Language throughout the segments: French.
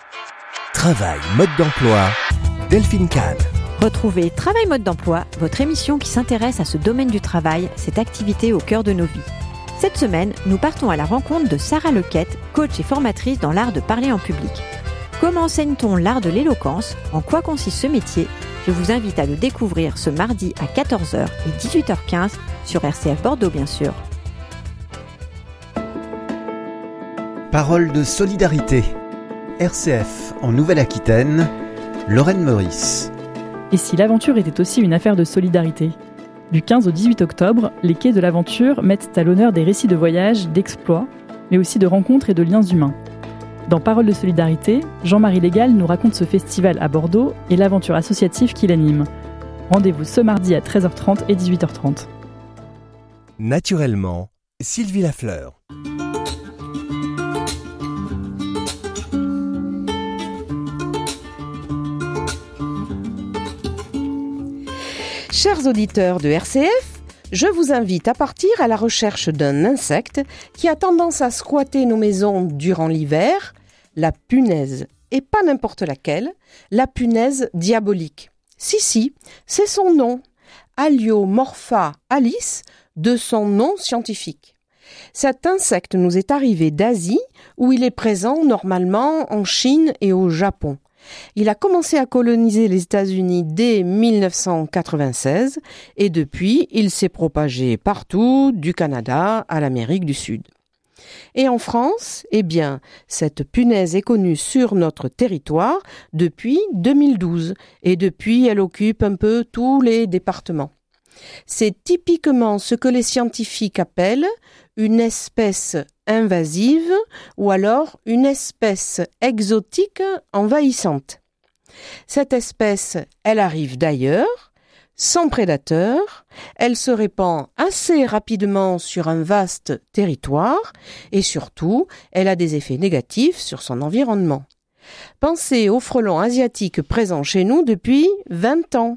Travail, mode d'emploi, Delphine Kahn. Retrouvez Travail mode d'emploi, votre émission qui s'intéresse à ce domaine du travail, cette activité au cœur de nos vies. Cette semaine, nous partons à la rencontre de Sarah Lequette, coach et formatrice dans l'art de parler en public. Comment enseigne-t-on l'art de l'éloquence ? En quoi consiste ce métier ? Je vous invite à le découvrir ce mardi à 14h et 18h15 sur RCF Bordeaux bien sûr. Parole de solidarité. RCF en Nouvelle-Aquitaine, Lorraine Meurice. Et si l'aventure était aussi une affaire de solidarité ? Du 15 au 18 octobre, les quais de l'aventure mettent à l'honneur des récits de voyages, d'exploits, mais aussi de rencontres et de liens humains. Dans Parole de solidarité, Jean-Marie Légal nous raconte ce festival à Bordeaux et l'aventure associative qui l'anime. Rendez-vous ce mardi à 13h30 et 18h30. Naturellement, Sylvie Lafleur. Chers auditeurs de RCF, je vous invite à partir à la recherche d'un insecte qui a tendance à squatter nos maisons durant l'hiver, la punaise. Et pas n'importe laquelle, la punaise diabolique. Si, c'est son nom, Haliomorpha alice, de son nom scientifique. Cet insecte nous est arrivé d'Asie, où il est présent normalement en Chine et au Japon. Il a commencé à coloniser les États-Unis dès 1996 et depuis, il s'est propagé partout, du Canada à l'Amérique du Sud. Et en France, cette punaise est connue sur notre territoire depuis 2012 et depuis, elle occupe un peu tous les départements. C'est typiquement ce que les scientifiques appellent une espèce invasive ou alors une espèce exotique envahissante. Cette espèce, elle arrive d'ailleurs, sans prédateur, elle se répand assez rapidement sur un vaste territoire et surtout, elle a des effets négatifs sur son environnement. Pensez aux frelons asiatiques présents chez nous depuis 20 ans.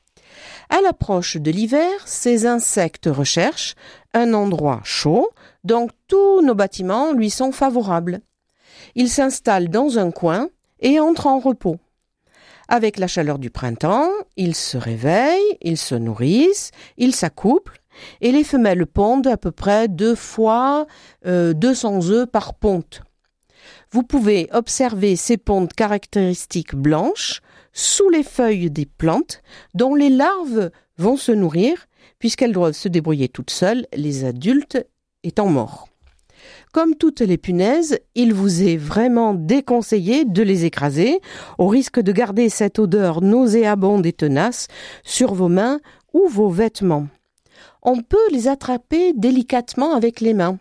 À l'approche de l'hiver, ces insectes recherchent un endroit chaud, donc tous nos bâtiments lui sont favorables. Ils s'installent dans un coin et entrent en repos. Avec la chaleur du printemps, ils se réveillent, ils se nourrissent, ils s'accouplent et les femelles pondent à peu près 2 fois 200 œufs par ponte. Vous pouvez observer ces pontes caractéristiques blanches sous les feuilles des plantes dont les larves vont se nourrir puisqu'elles doivent se débrouiller toutes seules, les adultes étant morts. Comme toutes les punaises, il vous est vraiment déconseillé de les écraser au risque de garder cette odeur nauséabonde et tenace sur vos mains ou vos vêtements. On peut les attraper délicatement avec les mains,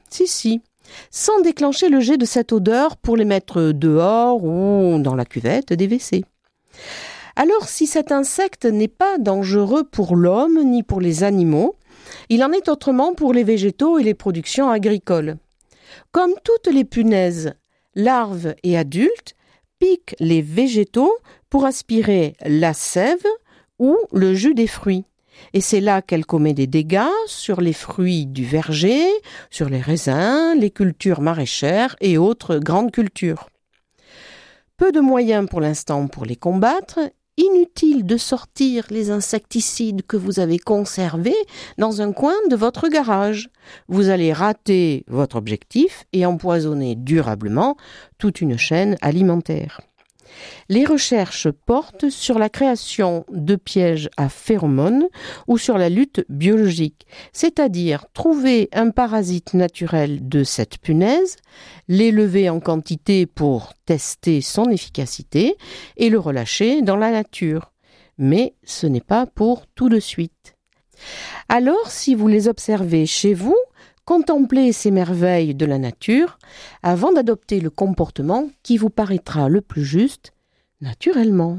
sans déclencher le jet de cette odeur pour les mettre dehors ou dans la cuvette des WC. Alors, si cet insecte n'est pas dangereux pour l'homme ni pour les animaux, il en est autrement pour les végétaux et les productions agricoles. Comme toutes les punaises, larves et adultes piquent les végétaux pour aspirer la sève ou le jus des fruits. Et c'est là qu'elle commet des dégâts sur les fruits du verger, sur les raisins, les cultures maraîchères et autres grandes cultures. Peu de moyens pour l'instant pour les combattre. Inutile de sortir les insecticides que vous avez conservés dans un coin de votre garage. Vous allez rater votre objectif et empoisonner durablement toute une chaîne alimentaire. Les recherches portent sur la création de pièges à phéromones ou sur la lutte biologique, c'est-à-dire trouver un parasite naturel de cette punaise, l'élever en quantité pour tester son efficacité et le relâcher dans la nature. Mais ce n'est pas pour tout de suite. Alors, si vous les observez chez vous, contemplez ces merveilles de la nature avant d'adopter le comportement qui vous paraîtra le plus juste, naturellement.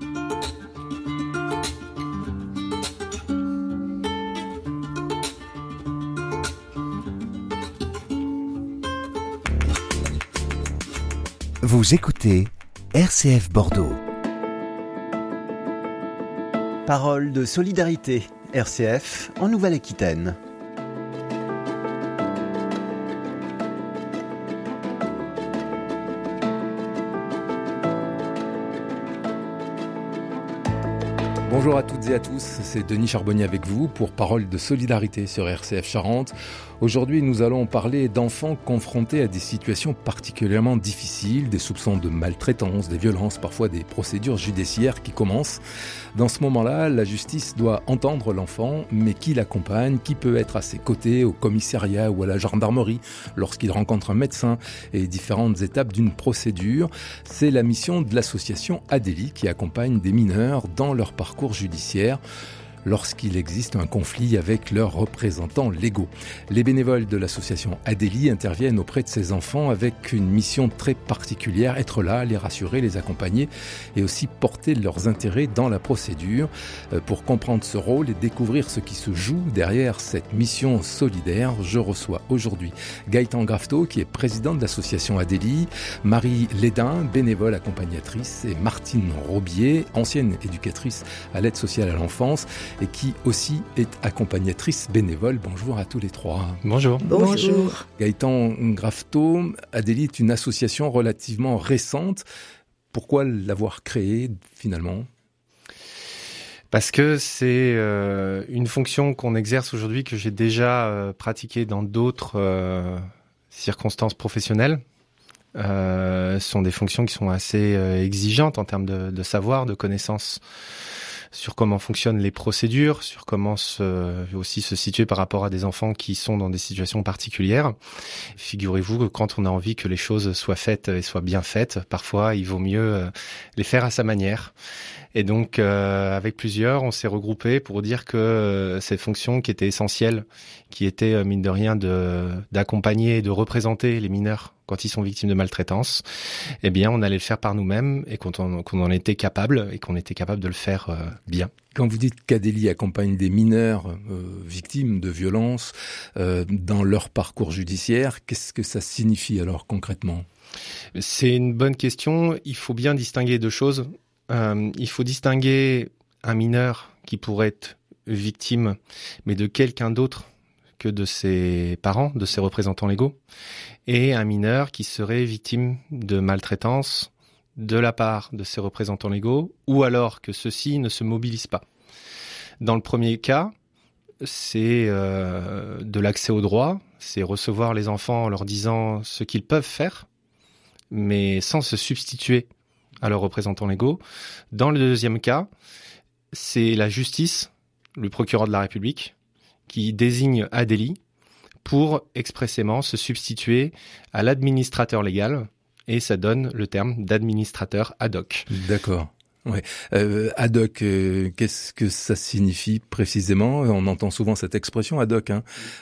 Vous écoutez RCF Bordeaux. Parole de solidarité. RCF en Nouvelle-Aquitaine. Bonjour à toutes et à tous, c'est Denis Charbonnier avec vous pour Parole de solidarité sur RCF Charente. Aujourd'hui, nous allons parler d'enfants confrontés à des situations particulièrement difficiles, des soupçons de maltraitance, des violences, parfois des procédures judiciaires qui commencent. Dans ce moment-là, la justice doit entendre l'enfant, mais qui l'accompagne, qui peut être à ses côtés au commissariat ou à la gendarmerie lorsqu'il rencontre un médecin et différentes étapes d'une procédure. C'est la mission de l'association Adélie qui accompagne des mineurs dans leur parcours judiciaire lorsqu'il existe un conflit avec leurs représentants légaux. Les bénévoles de l'association Adélie interviennent auprès de ces enfants avec une mission très particulière, être là, les rassurer, les accompagner et aussi porter leurs intérêts dans la procédure. Pour comprendre ce rôle et découvrir ce qui se joue derrière cette mission solidaire, je reçois aujourd'hui Gaëtan Grafteau, qui est président de l'association Adélie, Marie Lédin, bénévole accompagnatrice, et Martine Robier, ancienne éducatrice à l'aide sociale à l'enfance, et qui aussi est accompagnatrice bénévole. Bonjour à tous les trois. Bonjour. Bonjour. Gaëtan Grafteau, Adélie est une association relativement récente. Pourquoi l'avoir créée finalement ? Parce que c'est une fonction qu'on exerce aujourd'hui que j'ai déjà pratiquée dans d'autres circonstances professionnelles. Ce sont des fonctions qui sont assez exigeantes en termes de savoir, de connaissances sur comment fonctionnent les procédures, sur comment aussi se situer par rapport à des enfants qui sont dans des situations particulières. Figurez-vous que quand on a envie que les choses soient faites et soient bien faites, parfois il vaut mieux les faire à sa manière. Et donc, avec plusieurs, on s'est regroupés pour dire que cette fonction qui était essentielle, qui était, mine de rien, d'accompagner et de représenter les mineurs quand ils sont victimes de maltraitance, eh bien, on allait le faire par nous-mêmes et qu'on en était capable et qu'on était capable de le faire bien. Quand vous dites qu'Adélie accompagne des mineurs victimes de violences dans leur parcours judiciaire, qu'est-ce que ça signifie alors concrètement ? C'est une bonne question. Il faut bien distinguer deux choses. Il faut distinguer un mineur qui pourrait être victime, mais de quelqu'un d'autre que de ses parents, de ses représentants légaux, et un mineur qui serait victime de maltraitance de la part de ses représentants légaux, ou alors que ceux-ci ne se mobilisent pas. Dans le premier cas, c'est de l'accès au droit, c'est recevoir les enfants en leur disant ce qu'ils peuvent faire, mais sans se substituer à leurs représentants légaux. Dans le deuxième cas, c'est la justice, le procureur de la République, qui désigne Adélie pour expressément se substituer à l'administrateur légal, et ça donne le terme d'administrateur ad hoc. D'accord. Ouais. Ad hoc, qu'est-ce que ça signifie précisément ? On entend souvent cette expression ad hoc.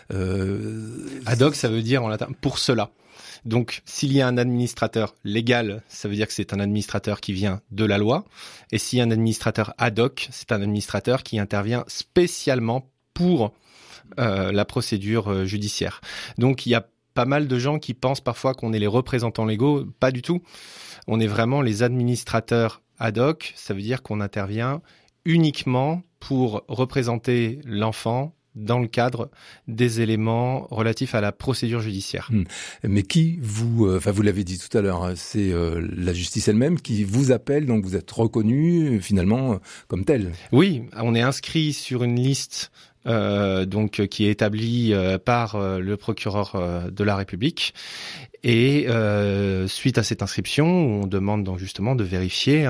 Ad hoc, ça veut dire en latin « pour cela ». Donc, s'il y a un administrateur légal, ça veut dire que c'est un administrateur qui vient de la loi. Et s'il y a un administrateur ad hoc, c'est un administrateur qui intervient spécialement pour la procédure judiciaire. Donc, il y a pas mal de gens qui pensent parfois qu'on est les représentants légaux. Pas du tout. On est vraiment les administrateurs ad hoc. Ça veut dire qu'on intervient uniquement pour représenter l'enfant dans le cadre des éléments relatifs à la procédure judiciaire. Mais qui vous l'avez dit tout à l'heure, c'est la justice elle-même qui vous appelle, donc vous êtes reconnu finalement comme tel. Oui, on est inscrit sur une liste donc qui est établie par le procureur de la République. Et suite à cette inscription, on demande donc justement de vérifier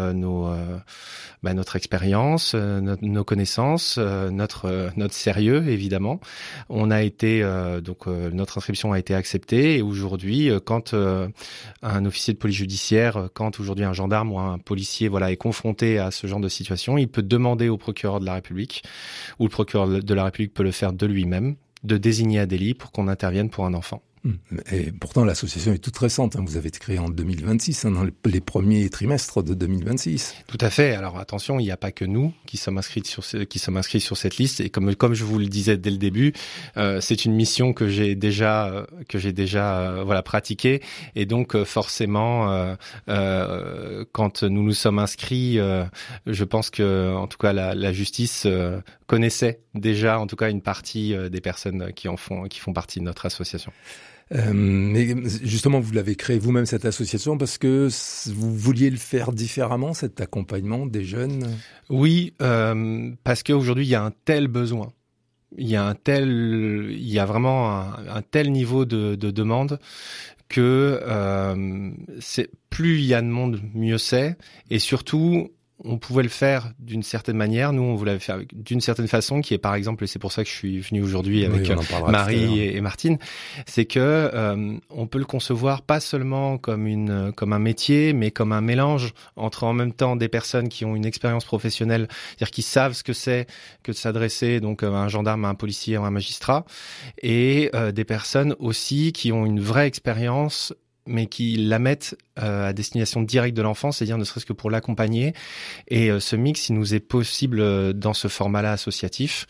notre expérience, nos connaissances, notre sérieux évidemment. On a été notre inscription a été acceptée, et aujourd'hui, quand un officier de police judiciaire, quand aujourd'hui un gendarme ou un policier est confronté à ce genre de situation, il peut demander au procureur de la République, ou le procureur de la République peut le faire de lui-même, de désigner Adélie pour qu'on intervienne pour un enfant. Et pourtant, l'association est toute récente. Vous avez été créée en 2026, dans les premiers trimestres de 2026. Tout à fait. Alors attention, il n'y a pas que nous qui sommes inscrits sur cette liste. Et comme je vous le disais dès le début, c'est une mission que j'ai déjà pratiquée. Et donc forcément, quand nous nous sommes inscrits, je pense que en tout cas la justice connaissait déjà en tout cas une partie des personnes qui font partie de notre association. Mais justement, vous l'avez créé vous-même cette association parce que vous vouliez le faire différemment, cet accompagnement des jeunes? Oui, parce qu'aujourd'hui il y a un tel besoin. Il y a vraiment un tel niveau de demande que c'est plus il y a de monde, mieux c'est. Et surtout, on pouvait le faire d'une certaine manière. Nous, on voulait le faire d'une certaine façon, qui est par exemple, et c'est pour ça que je suis venu aujourd'hui avec Marie et Martine, c'est que on peut le concevoir pas seulement comme un métier, mais comme un mélange entre en même temps des personnes qui ont une expérience professionnelle, c'est-à-dire qui savent ce que c'est que de s'adresser donc à un gendarme, à un policier, à un magistrat, et des personnes aussi qui ont une vraie expérience, mais qui la mettent à destination directe de l'enfant, c'est-à-dire ne serait-ce que pour l'accompagner. Et ce mix, il nous est possible dans ce format-là associatif.